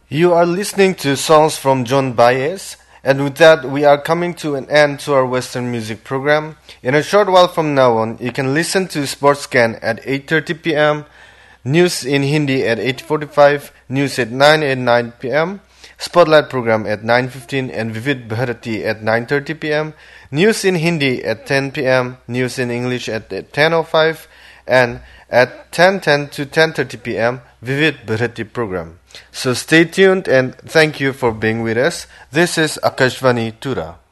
You are listening to songs from John Baez, and with that, we are coming to an end to our Western music program. In a short while from now on, you can listen to Sports Scan at 8:30 p.m., News in Hindi at 8:45, News at 9 p.m., Spotlight program at 9:15, and Vivid Bharati at 9:30 p.m., News in Hindi at 10 p.m., News in English at 10:05, and at 10:10 to 10:30 p.m., Vivid Bharati program. So stay tuned and thank you for being with us. This is Akashvani Tura.